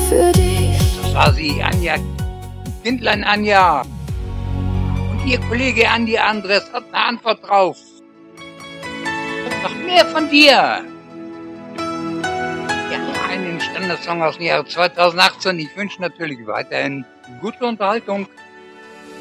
für dich. Das war sie, Anja, Kindlein Anja. Und ihr Kollege Andi Andres hat eine Antwort drauf. Noch mehr von dir. Ja, einen Standardsong aus dem Jahre 2018. Ich wünsche natürlich weiterhin gute Unterhaltung.